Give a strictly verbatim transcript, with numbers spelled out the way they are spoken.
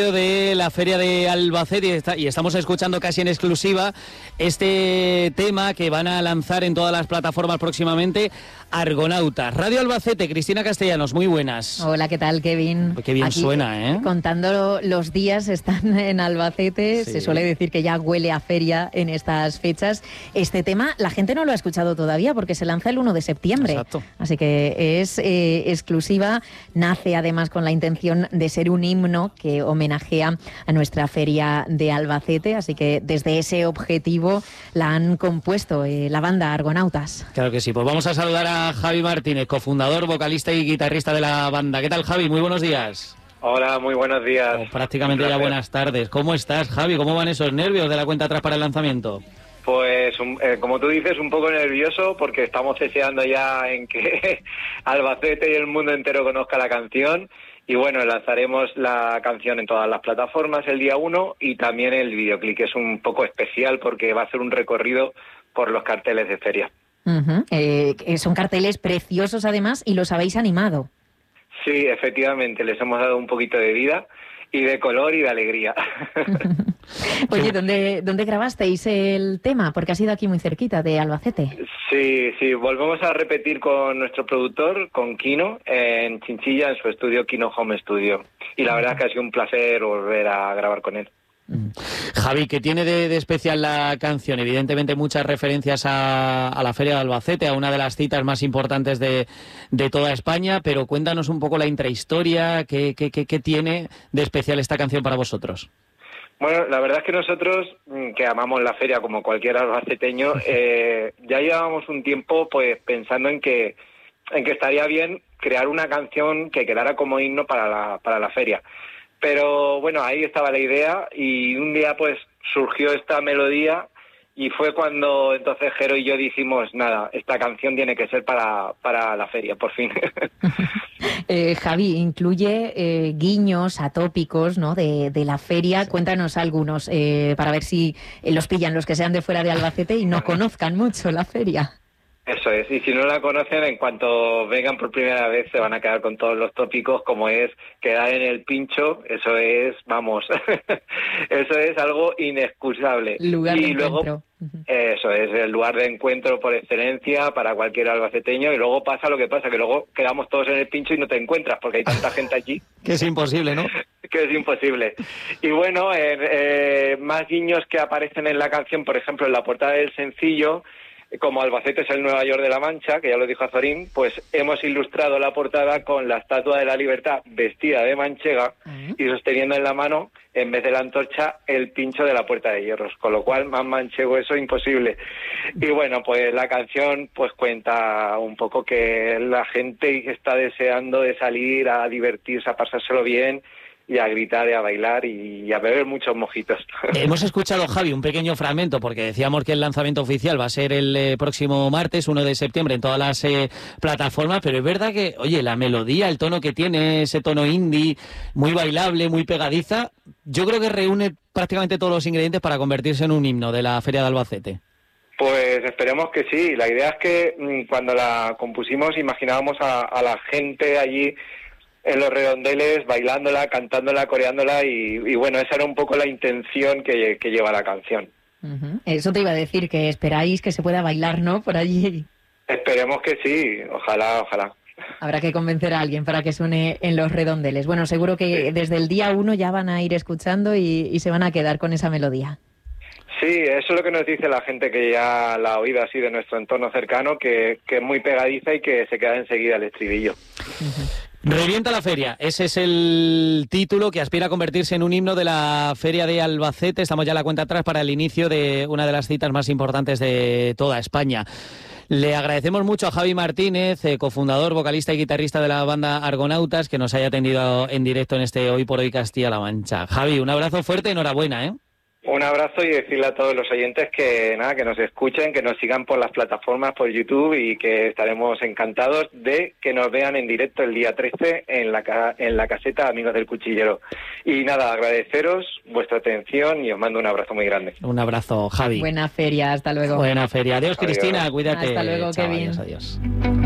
de la Feria de Albacete y estamos escuchando casi en exclusiva este tema que van a lanzar en todas las plataformas próximamente, Argonautas. Radio Albacete, Cristina Castellanos, muy buenas. Hola, ¿qué tal, Kevin? Qué bien Aquí, suena, ¿eh? Contando los días, están en Albacete, sí. Se suele decir que ya huele a feria en estas fechas. Este tema la gente no lo ha escuchado todavía porque se lanza el uno de septiembre. Exacto. Así que es eh, exclusiva, nace además con la intención de ser un himno que homenajea a nuestra feria de Albacete, así que desde ese objetivo la han compuesto eh, la banda Argonautas. Claro que sí, pues vamos a saludar a Javi Martínez, cofundador, vocalista y guitarrista de la banda. ¿Qué tal, Javi? Muy buenos días. Hola, muy buenos días. Oh, prácticamente ya buenas tardes. ¿Cómo estás, Javi? ¿Cómo van esos nervios de la cuenta atrás para el lanzamiento? Pues, un, eh, como tú dices, un poco nervioso porque estamos deseando ya en que Albacete y el mundo entero conozca la canción. Y bueno, lanzaremos la canción en todas las plataformas el día uno y también el videoclip, que es un poco especial porque va a ser un recorrido por los carteles de feria. Uh-huh. eh, son carteles preciosos además y los habéis animado. Sí, efectivamente, les hemos dado un poquito de vida y de color y de alegría. Oye, ¿dónde, ¿dónde grabasteis el tema? Porque ha sido aquí muy cerquita de Albacete. Sí, sí, volvemos a repetir con nuestro productor, con Kino, en Chinchilla, en su estudio Kino Home Studio. Y la verdad es que ha sido un placer volver a grabar con él. Javi, ¿qué tiene de, de especial la canción? Evidentemente muchas referencias a, a la Feria de Albacete, a una de las citas más importantes de, de toda España, pero cuéntanos un poco la intrahistoria, ¿qué, qué, qué, qué tiene de especial esta canción para vosotros? Bueno, la verdad es que nosotros, que amamos la feria como cualquier albaceteño, eh, ya llevábamos un tiempo pues pensando en que, en que estaría bien crear una canción que quedara como himno para la, para la feria. Pero bueno, ahí estaba la idea y un día pues surgió esta melodía y fue cuando entonces Jero y yo dijimos, nada, esta canción tiene que ser para, para la feria, por fin. eh, Javi, incluye eh, guiños a tópicos, ¿no?, de, de la feria. Cuéntanos algunos eh, para ver si eh, los pillan los que sean de fuera de Albacete y no conozcan mucho la feria. Eso es, y si no la conocen, en cuanto vengan por primera vez se van a quedar con todos los tópicos, como es quedar en el pincho, eso es, vamos, eso es algo inexcusable. Lugar y de luego, encuentro. Eso es, el lugar de encuentro por excelencia para cualquier albaceteño, y luego pasa lo que pasa, que luego quedamos todos en el pincho y no te encuentras, porque hay tanta gente allí. Que es imposible, ¿no? Que es imposible. Y bueno, eh, eh, más guiños que aparecen en la canción, por ejemplo, en la portada del sencillo, como Albacete es el Nueva York de la Mancha, que ya lo dijo Azorín, pues hemos ilustrado la portada con la Estatua de la Libertad vestida de manchega uh-huh. y sosteniendo en la mano, en vez de la antorcha, el pincho de la Puerta de Hierros, con lo cual más manchego eso imposible. Y bueno, pues la canción pues cuenta un poco que la gente está deseando de salir a divertirse, a pasárselo bien, y a gritar y a bailar y a beber muchos mojitos. Hemos escuchado, Javi, un pequeño fragmento, porque decíamos que el lanzamiento oficial va a ser el eh, próximo martes, uno de septiembre, en todas las eh, plataformas, pero es verdad que, oye, la melodía, el tono que tiene, ese tono indie, muy bailable, muy pegadiza, yo creo que reúne prácticamente todos los ingredientes para convertirse en un himno de la Feria de Albacete. Pues esperemos que sí. La idea es que mmm, cuando la compusimos imaginábamos a, a la gente allí en los redondeles, bailándola, cantándola, coreándola y, y bueno, esa era un poco la intención que, que lleva la canción. Uh-huh. Eso te iba a decir, que esperáis que se pueda bailar, ¿no?, por allí. Esperemos que sí, ojalá, ojalá. Habrá que convencer a alguien para que suene en los redondeles. Bueno, seguro que sí. Desde el día uno ya van a ir escuchando y, y se van a quedar con esa melodía. Sí, eso es lo que nos dice la gente que ya la ha oído así de nuestro entorno cercano, que, que es muy pegadiza y que se queda enseguida el estribillo. Uh-huh. Revienta la feria, ese es el título que aspira a convertirse en un himno de la Feria de Albacete. Estamos ya a la cuenta atrás para el inicio de una de las citas más importantes de toda España. Le agradecemos mucho a Javi Martínez, eh, cofundador, vocalista y guitarrista de la banda Argonautas, que nos haya atendido en directo en este Hoy por Hoy Castilla-La Mancha. Javi, un abrazo fuerte, enhorabuena, ¿eh? Un abrazo y decirle a todos los oyentes que nada, que nos escuchen, que nos sigan por las plataformas, por YouTube, y que estaremos encantados de que nos vean en directo el día trece en la en la caseta Amigos del Cuchillero. Y nada, agradeceros vuestra atención y os mando un abrazo muy grande. Un abrazo, Javi. Buena feria, hasta luego. Buena feria. Adiós, Adiós. Cristina, cuídate. Hasta luego, Chao, Kevin. Adiós, adiós.